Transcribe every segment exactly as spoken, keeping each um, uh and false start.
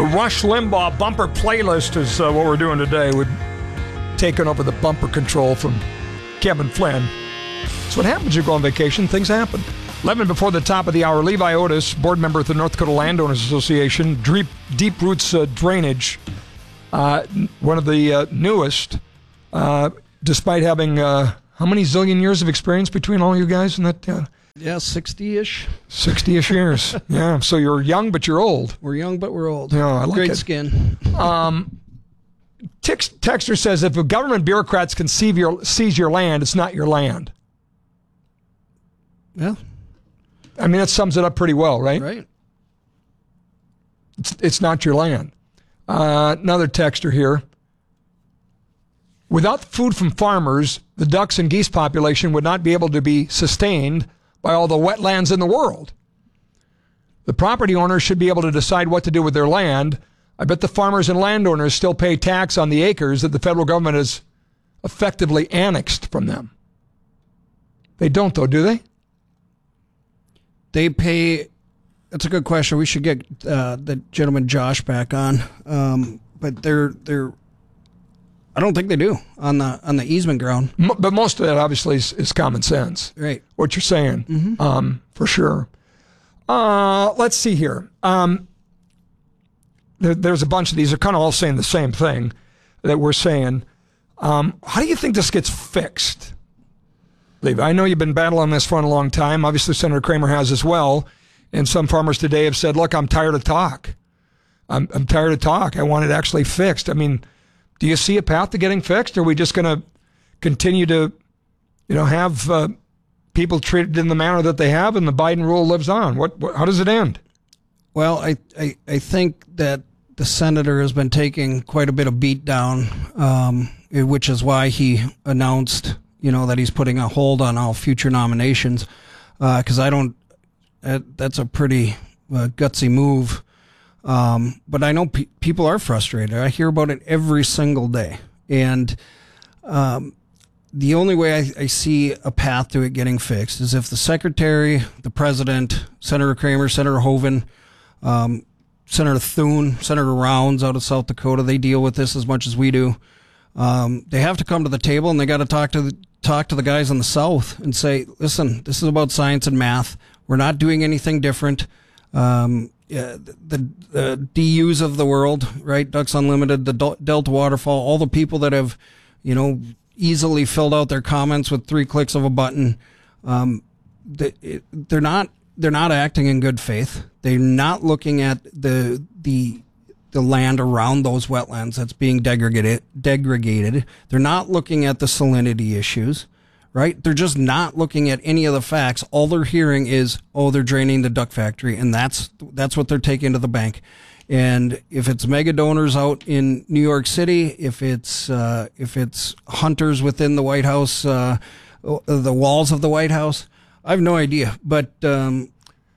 The Rush Limbaugh bumper playlist is uh, what we're doing today. We've taken over the bumper control from Kevin Flynn. That's what happens. You go on vacation, things happen. eleven before the top of the hour, Levi Otis, board member at the North Dakota Landowners Association, Deep, Deep Roots uh, Drainage, uh, one of the uh, newest, uh, despite having uh, how many zillion years of experience between all you guys in that? Uh, Yeah, sixty-ish. sixty-ish years. Yeah, so you're young, but you're old. We're young, but we're old. Yeah, I like Great it. skin. Um, Tex- Texter says, if government bureaucrats can seize your, seize your land, it's not your land. Yeah. I mean, that sums it up pretty well, right? Right. It's, it's not your land. Uh, another texter here. Without the food from farmers, the ducks and geese population would not be able to be sustained by all the wetlands in the world. The property owners should be able to decide what to do with their land. I bet the farmers and landowners still pay tax on the acres that the federal government has effectively annexed from them. They don't, though, do they? They pay. That's a good question. We should get uh, the gentleman Josh back on. Um, but they're they're. I don't think they do on the on the easement ground. M- but most of that obviously is, is common sense. Right. What you're saying, Mm-hmm. um, for sure. Uh, let's see here. Um, there, there's a bunch of these. They're kind of all saying the same thing that we're saying. Um, how do you think this gets fixed, Levi? I know you've been battling this for a long time. Obviously, Senator Kramer has as well. And some farmers today have said, look, I'm tired of talk. I'm, I'm tired of talk. I want it actually fixed. I mean, do you see a path to getting fixed? Or are we just going to continue to, you know, have uh, people treated in the manner that they have and the Biden rule lives on? What, what how does it end? Well, I, I, I think that the senator has been taking quite a bit of beat down, um, which is why he announced, you know, that he's putting a hold on all future nominations. Because uh, I don't, uh, that's a pretty uh, gutsy move. Um, but I know pe- people are frustrated. I hear about it every single day. And um, the only way I, I see a path to it getting fixed is if the secretary, the president, Senator Kramer, Senator Hoeven, um, Senator Thune, Senator Rounds out of South Dakota, they deal with this as much as we do. Um, they have to come to the table and they got to talk to the, talk to the guys in the South and say, listen, this is about science and math. We're not doing anything different. Um, Yeah, the, the D Us of the world, right? Ducks Unlimited, the Delta Waterfall, all the people that have, you know, easily filled out their comments with three clicks of a button. Um, they, they're not they're not acting in good faith. They're not looking at the the the land around those wetlands that's being degraded. Degraded. They're not looking at the salinity issues. Right? They're just not looking at any of the facts. All they're hearing is, oh, they're draining the duck factory, and that's that's what they're taking to the bank. And if it's mega donors out in New York City, if it's uh, if it's hunters within the White House, uh, the walls of the White House, I have no idea. But um,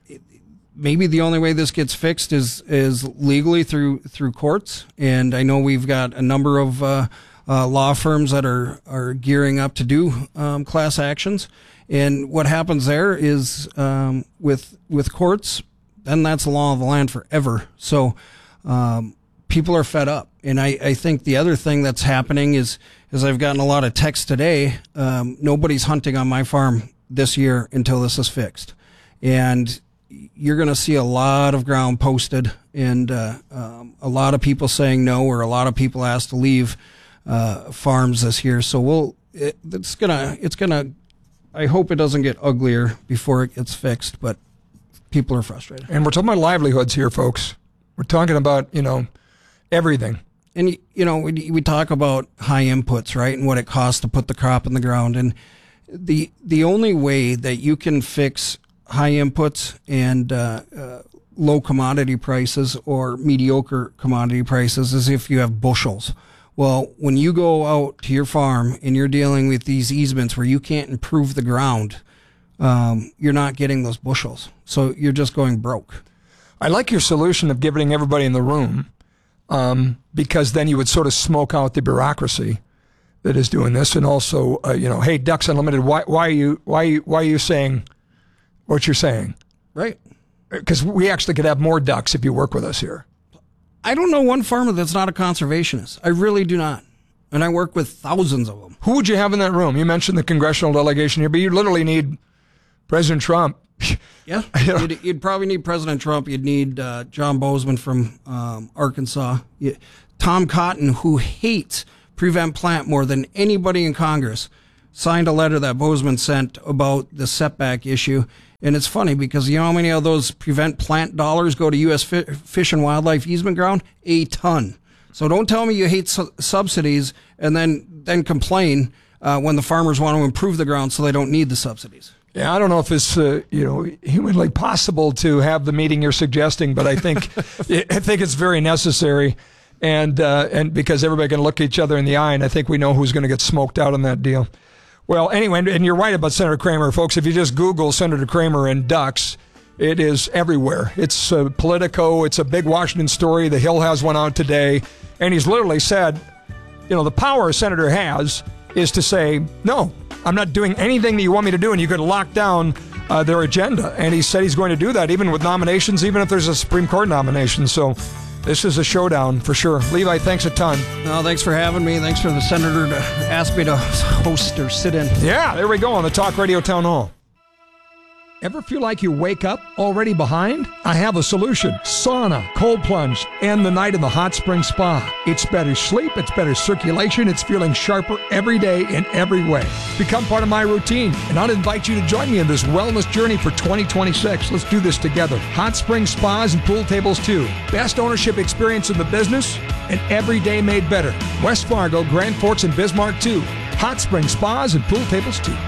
maybe the only way this gets fixed is is legally through through courts. And I know we've got a number of uh, Uh, law firms that are, are gearing up to do um, class actions. And what happens there is um, with with courts, then that's the law of the land forever. So um, people are fed up. And I, I think the other thing that's happening is, is I've gotten a lot of texts today, um, nobody's hunting on my farm this year until this is fixed. And you're going to see a lot of ground posted and uh, um, a lot of people saying no, or a lot of people asked to leave Uh, farms this year. So we'll, it, it's gonna, it's gonna, I hope it doesn't get uglier before it gets fixed, but people are frustrated. And we're talking about livelihoods here, folks. We're talking about, you know, everything. And, you know, we, we talk about high inputs, right? And what it costs to put the crop in the ground. And the, the only way that you can fix high inputs and, uh, uh, low commodity prices or mediocre commodity prices is if you have bushels. Well, when you go out to your farm and you're dealing with these easements where you can't improve the ground, um, you're not getting those bushels. So you're just going broke. I like your solution of giving everybody in the room, um, because then you would sort of smoke out the bureaucracy that is doing this. And also, uh, you know, hey, Ducks Unlimited, why, why are you, why, are you, why are you saying what you're saying? Right. Because we actually could have more ducks if you work with us here. I don't know one farmer that's not a conservationist. I really do not. And I work with thousands of them. Who would you have in that room? You mentioned the congressional delegation here, but you literally need President Trump. Yeah, you'd, you'd probably need President Trump. You'd need uh, John Bozeman from um, Arkansas. You, Tom Cotton, who hates Prevent Plant more than anybody in Congress, signed a letter that Bozeman sent about the setback issue. And it's funny because you know how many of those Prevent Plant dollars go to U S Fish and Wildlife easement ground? A ton. So don't tell me you hate su- subsidies and then then complain uh, when the farmers want to improve the ground so they don't need the subsidies. Yeah, I don't know if it's uh, you know humanly possible to have the meeting you're suggesting, but I think I think it's very necessary, and uh, and because everybody can look each other in the eye, and I think we know who's going to get smoked out on that deal. Well, anyway, and you're right about Senator Kramer, folks. If you just Google Senator Kramer and ducks, it is everywhere. It's uh, Politico. It's a big Washington story. The Hill has one out today, and he's literally said, you know, the power a senator has is to say, no, I'm not doing anything that you want me to do, and you could lock down uh, their agenda. And he said he's going to do that even with nominations, even if there's a Supreme Court nomination. So this is a showdown for sure. Levi, thanks a ton. No, thanks for having me. Thanks for the senator to ask me to host or sit in. Yeah, there we go on the Talk Radio Town Hall. Ever feel like you wake up already behind? I have a solution. Sauna, cold plunge, and the night in the hot spring spa. It's better sleep, it's better circulation, it's feeling sharper every day in every way. Become part of my routine, and I'll invite you to join me in this wellness journey for twenty twenty-six. Let's do this together. Hot spring spas and pool tables too. Best ownership experience in the business, and every day made better. West Fargo, Grand Forks, and Bismarck too. Hot spring spas and pool tables too.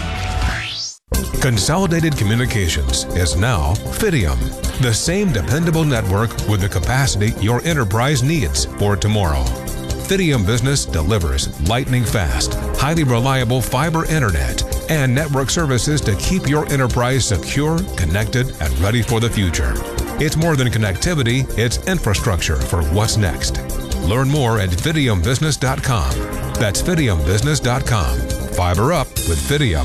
Consolidated Communications is now Fidium, the same dependable network with the capacity your enterprise needs for tomorrow. Fidium Business delivers lightning fast, highly reliable fiber internet and network services to keep your enterprise secure, connected, and ready for the future. It's more than connectivity, it's infrastructure for what's next. Learn more at fidium business dot com. That's fidium business dot com. Fiber up with Fidium.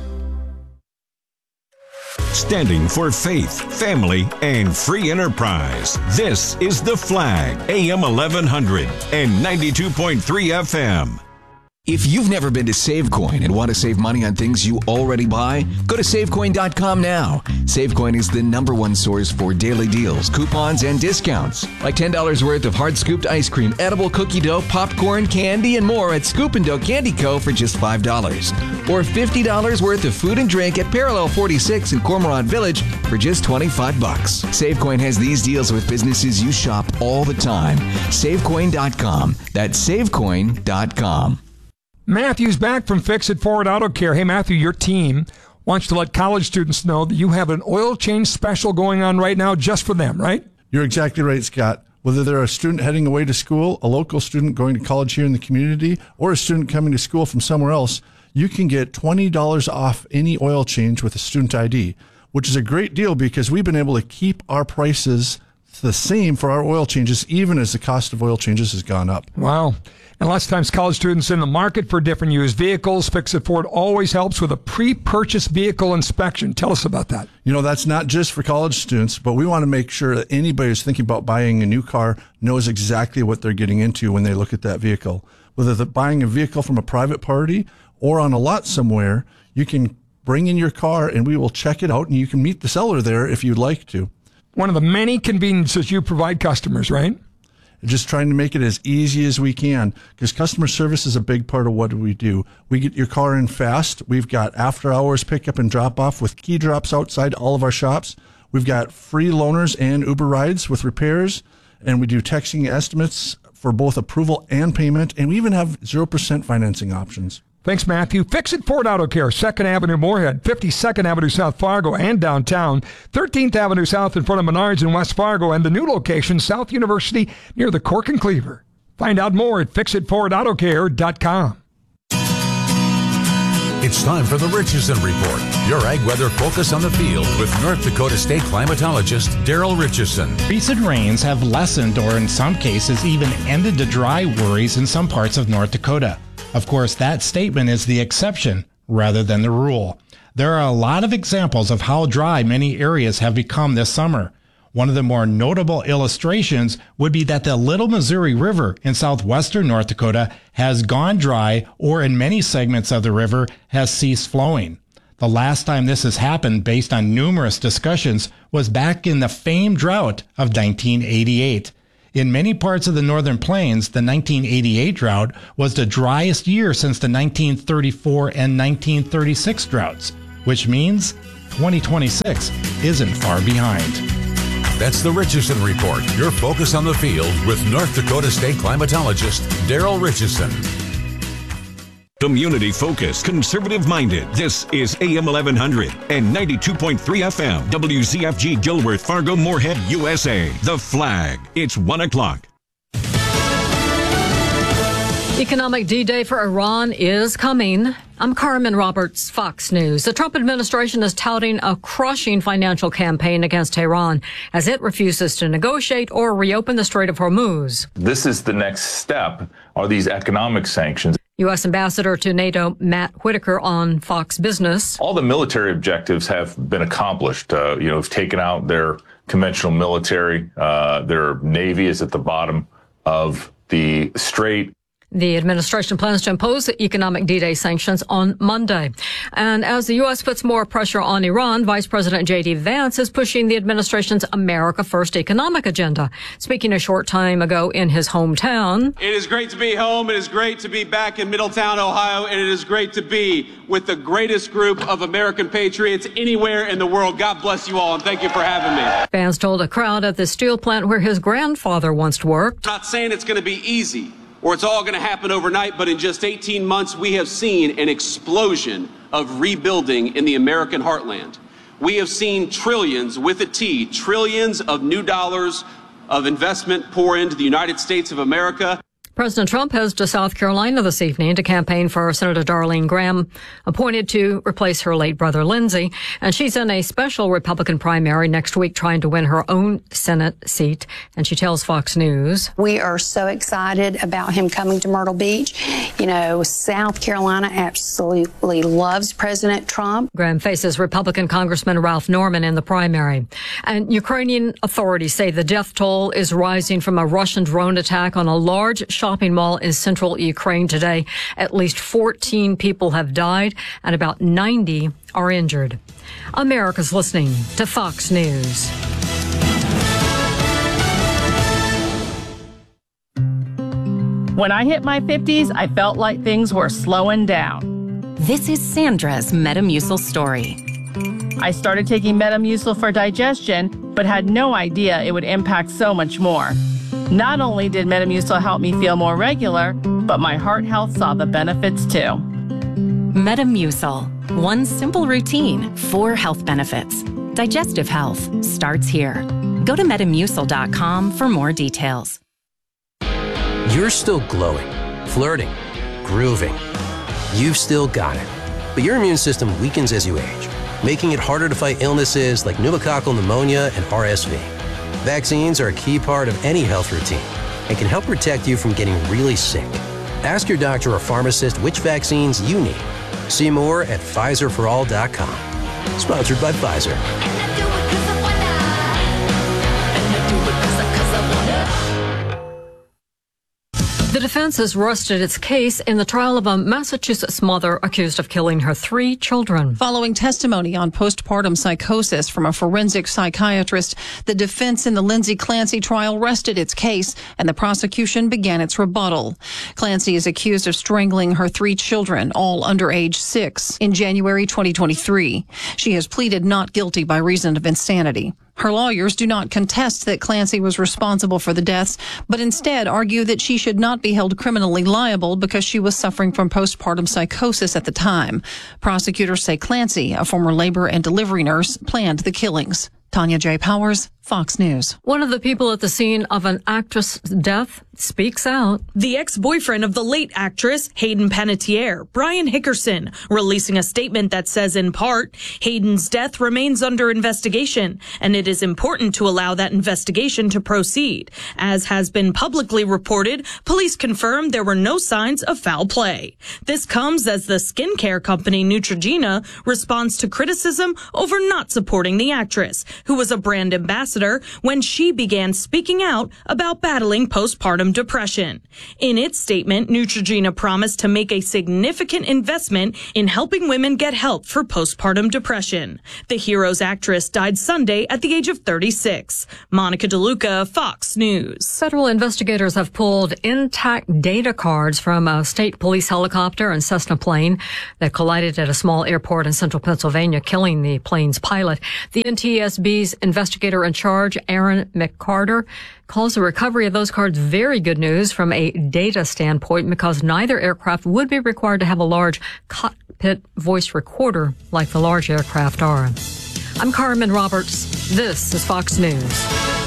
Standing for faith, family, and free enterprise. This is The Flag, A M eleven hundred and ninety-two point three F M. If you've never been to SaveCoin and want to save money on things you already buy, go to save coin dot com now. SaveCoin is the number one source for daily deals, coupons, and discounts. Like ten dollars worth of hard-scooped ice cream, edible cookie dough, popcorn, candy, and more at Scoop and Dough Candy Co. for just five dollars. Or fifty dollars worth of food and drink at Parallel forty-six in Cormorant Village for just twenty-five bucks. SaveCoin has these deals with businesses you shop all the time. save coin dot com. That's save coin dot com. Matthew's back from Fix It Forward Auto Care. Hey, Matthew, your team wants to let college students know that you have an oil change special going on right now just for them, right? You're exactly right, Scott. Whether they're a student heading away to school, a local student going to college here in the community, or a student coming to school from somewhere else, you can get twenty dollars off any oil change with a student I D, which is a great deal because we've been able to keep our prices the same for our oil changes, even as the cost of oil changes has gone up. Wow. And lots of times college students in the market for different used vehicles. Fix It Forward always helps with a pre-purchase vehicle inspection. Tell us about that. You know, that's not just for college students, but we want to make sure that anybody who's thinking about buying a new car knows exactly what they're getting into when they look at that vehicle. Whether they're buying a vehicle from a private party or on a lot somewhere, you can bring in your car and we will check it out and you can meet the seller there if you'd like to. One of the many conveniences you provide customers, right? Just trying to make it as easy as we can because customer service is a big part of what we do. We get your car in fast. We've got after hours pickup and drop off with key drops outside all of our shops. We've got free loaners and Uber rides with repairs, and we do texting estimates for both approval and payment, and we even have zero percent financing options. Thanks, Matthew. Fix It Ford Auto Care, second Avenue, Moorhead, fifty-second Avenue South Fargo and downtown, thirteenth Avenue South in front of Menards in West Fargo, and the new location, South University, near the Cork and Cleaver. Find out more at fix it forward auto care dot com. It's time for the Richardson Report, your ag weather focus on the field with North Dakota State climatologist Daryl Richardson. Recent rains have lessened or in some cases even ended the dry worries in some parts of North Dakota. Of course, that statement is the exception rather than the rule. There are a lot of examples of how dry many areas have become this summer. One of the more notable illustrations would be that the Little Missouri River in southwestern North Dakota has gone dry, or in many segments of the river has ceased flowing. The last time this has happened, based on numerous discussions, was back in the famed drought of nineteen eighty-eight. In many parts of the Northern Plains, the nineteen eighty-eight drought was the driest year since the nineteen thirty-four and nineteen thirty-six droughts, which means twenty twenty-six isn't far behind. That's the Richardson Report, your focus on the field with North Dakota State climatologist Daryl Richardson. Community focused, conservative minded. This is A M eleven hundred and ninety-two point three F M. W Z F G Gilworth, Fargo, Moorhead, U S A. The Flag. It's one o'clock. Economic D-Day for Iran is coming. I'm Carmen Roberts, Fox News. The Trump administration is touting a crushing financial campaign against Tehran as it refuses to negotiate or reopen the Strait of Hormuz. This is the next step, are these economic sanctions. U S. Ambassador to NATO Matt Whitaker on Fox Business. All the military objectives have been accomplished. Uh, you know, have taken out their conventional military. Uh, their Navy is at the bottom of the strait. The administration plans to impose the economic D-Day sanctions on Monday. And as the U S puts more pressure on Iran, Vice President J D. Vance is pushing the administration's America First economic agenda. Speaking a short time ago in his hometown. It is great to be home. It is great to be back in Middletown, Ohio. And it is great to be with the greatest group of American patriots anywhere in the world. God bless you all, and thank you for having me. Vance told a crowd at the steel plant where his grandfather once worked. I'm not saying it's going to be easy, or it's all going to happen overnight, but in just eighteen months, we have seen an explosion of rebuilding in the American heartland. We have seen trillions, with a T, trillions of new dollars of investment pour into the United States of America. President Trump heads to South Carolina this evening to campaign for Senator Darlene Graham, appointed to replace her late brother Lindsey. And she's in a special Republican primary next week trying to win her own Senate seat. And she tells Fox News, "We are so excited about him coming to Myrtle Beach. You know, South Carolina absolutely loves President Trump." Graham faces Republican Congressman Ralph Norman in the primary. And Ukrainian authorities say the death toll is rising from a Russian drone attack on a large shopping mall in central Ukraine today. At least fourteen people have died and about ninety are injured. America's listening to Fox News. When I hit my fifties, I felt like things were slowing down. This is Sandra's Metamucil story. I started taking Metamucil for digestion, but had no idea it would impact so much more. Not only did Metamucil help me feel more regular, but my heart health saw the benefits too. Metamucil. One simple routine, four health benefits. Digestive health starts here. Go to metamucil dot com for more details. You're still glowing, flirting, grooving. You've still got it. But your immune system weakens as you age, making it harder to fight illnesses like pneumococcal pneumonia and R S V. Vaccines are a key part of any health routine and can help protect you from getting really sick. Ask your doctor or pharmacist which vaccines you need. See more at Pfizer for all dot com. Sponsored by Pfizer. The defense has rested its case in the trial of a Massachusetts mother accused of killing her three children. Following testimony on postpartum psychosis from a forensic psychiatrist, the defense in the Lindsay Clancy trial rested its case and the prosecution began its rebuttal. Clancy is accused of strangling her three children, all under age six, in January twenty twenty-three. She has pleaded not guilty by reason of insanity. Her lawyers do not contest that Clancy was responsible for the deaths, but instead argue that she should not be held criminally liable because she was suffering from postpartum psychosis at the time. Prosecutors say Clancy, a former labor and delivery nurse, planned the killings. Tanya J. Powers, Fox News. One of the people at the scene of an actress' death speaks out. The ex-boyfriend of the late actress, Hayden Panettiere, Brian Hickerson, releasing a statement that says, in part, Hayden's death remains under investigation, and it is important to allow that investigation to proceed. As has been publicly reported, police confirmed there were no signs of foul play. This comes as the skincare company Neutrogena responds to criticism over not supporting the actress, who was a brand ambassador ambassador when she began speaking out about battling postpartum depression. In its statement, Neutrogena promised to make a significant investment in helping women get help for postpartum depression. The Heroes actress died Sunday at the age of thirty-six. Monica DeLuca, Fox News. Federal investigators have pulled intact data cards from a state police helicopter and Cessna plane that collided at a small airport in central Pennsylvania, killing the plane's pilot. The N T S B's investigator in charge, Aaron McCarter, calls the recovery of those cards very good news from a data standpoint because neither aircraft would be required to have a large cockpit voice recorder like the large aircraft are. I'm Carmen Roberts. This is Fox News.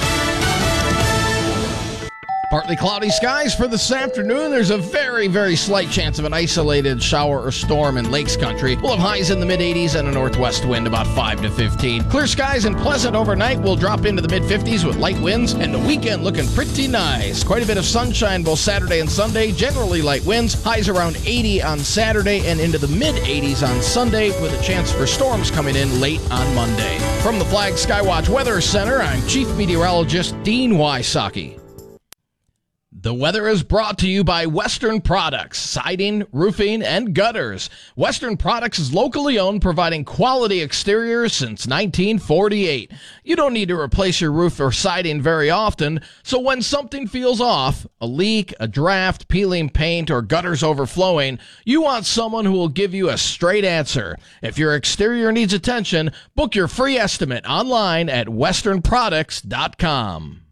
Partly cloudy skies for this afternoon. There's a very, very slight chance of an isolated shower or storm in Lakes Country. We'll have highs in the mid eighties and a northwest wind about five to fifteen. Clear skies and pleasant overnight. We'll drop into the mid fifties with light winds, and the weekend looking pretty nice. Quite a bit of sunshine both Saturday and Sunday. Generally light winds. Highs around eighty on Saturday and into the mid eighties on Sunday with a chance for storms coming in late on Monday. From the Flag Skywatch Weather Center, I'm Chief Meteorologist Dean Wysocki. The weather is brought to you by Western Products, siding, roofing, and gutters. Western Products is locally owned, providing quality exteriors since nineteen forty-eight. You don't need to replace your roof or siding very often, so when something feels off, a leak, a draft, peeling paint, or gutters overflowing, you want someone who will give you a straight answer. If your exterior needs attention, book your free estimate online at western products dot com.